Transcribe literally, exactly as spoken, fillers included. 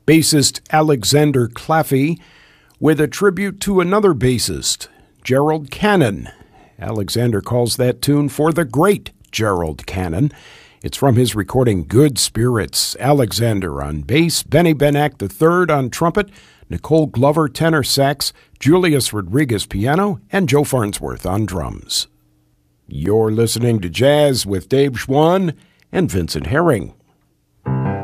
bassist Alexander Claffey with a tribute to another bassist, Gerald Cannon. Alexander calls that tune For the Great Gerald Cannon. It's from his recording Good Spirits. Alexander on bass, Benny Benack the third on trumpet, Nicole Glover tenor sax, Julius Rodriguez piano, and Joe Farnsworth on drums. You're listening to Jazz with Dave Schwann and Vincent Herring.